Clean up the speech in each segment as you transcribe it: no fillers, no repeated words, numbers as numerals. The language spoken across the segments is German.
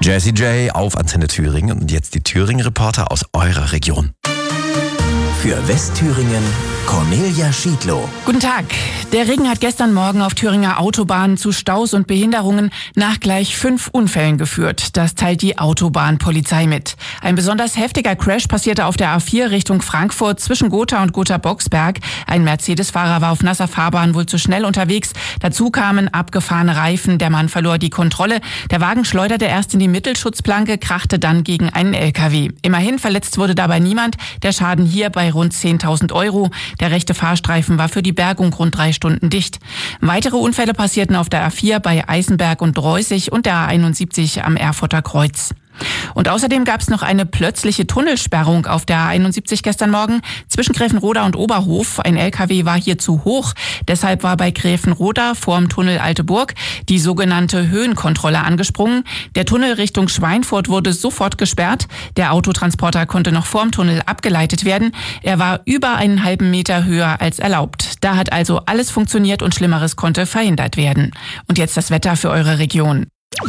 Jessie J auf Antenne Thüringen und jetzt die Thüringen-Reporter aus eurer Region. Für Westthüringen Cornelia Schiedlow. Guten Tag. Der Regen hat gestern Morgen auf Thüringer Autobahnen zu Staus und Behinderungen nach gleich 5 Unfällen geführt. Das teilt die Autobahnpolizei mit. Ein besonders heftiger Crash passierte auf der A4 Richtung Frankfurt zwischen Gotha und Gotha-Boxberg. Ein Mercedes-Fahrer war auf nasser Fahrbahn wohl zu schnell unterwegs. Dazu kamen abgefahrene Reifen. Der Mann verlor die Kontrolle. Der Wagen schleuderte erst in die Mittelschutzplanke, krachte dann gegen einen LKW. Immerhin verletzt wurde dabei niemand. Der Schaden hier bei rund 10.000 €. Der rechte Fahrstreifen war für die Bergung rund 3 Stunden dicht. Weitere Unfälle passierten auf der A4 bei Eisenberg und Dreußig und der A71 am Erfurter Kreuz. Und außerdem gab es noch eine plötzliche Tunnelsperrung auf der A71 gestern Morgen zwischen Gräfenroda und Oberhof. Ein LKW war hier zu hoch. Deshalb war bei Gräfenroda vorm Tunnel Alte Burg die sogenannte Höhenkontrolle angesprungen. Der Tunnel Richtung Schweinfurt wurde sofort gesperrt. Der Autotransporter konnte noch vorm Tunnel abgeleitet werden. Er war über einen halben Meter höher als erlaubt. Da hat also alles funktioniert und Schlimmeres konnte verhindert werden. Und jetzt das Wetter für eure Region.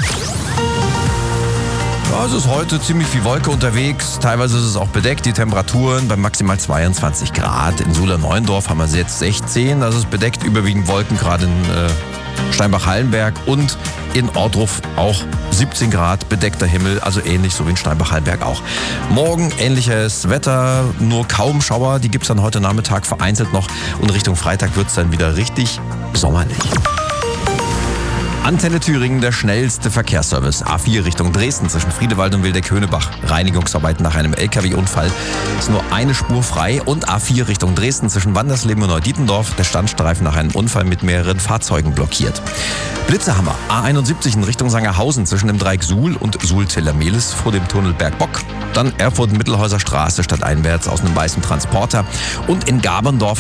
Ja, es ist heute ziemlich viel Wolke unterwegs, teilweise ist es auch bedeckt, die Temperaturen bei maximal 22 Grad. In Suhler-Neuendorf haben wir jetzt 16, das ist bedeckt, überwiegend Wolken, gerade in Steinbach-Hallenberg und in Ohrdruf auch 17 Grad, bedeckter Himmel, also ähnlich so wie in Steinbach-Hallenberg auch. Morgen ähnliches Wetter, nur kaum Schauer, die gibt es dann heute Nachmittag vereinzelt noch und Richtung Freitag wird es dann wieder richtig sommerlich. Antenne Thüringen, der schnellste Verkehrsservice. A4 Richtung Dresden zwischen Friedewald und Wildeck-Höhnebach. Reinigungsarbeiten nach einem LKW-Unfall. Ist nur eine Spur frei. Und A4 Richtung Dresden zwischen Wandersleben und Neudietendorf. Der Standstreifen nach einem Unfall mit mehreren Fahrzeugen blockiert. Blitzehammer. A71 in Richtung Sangerhausen zwischen dem Dreieck Suhl und Suhl-Tellermehlis vor dem Tunnel Bergbock. Dann Erfurt-Mittelhäuser Straße stadteinwärts aus einem weißen Transporter. Und in Gaberndorf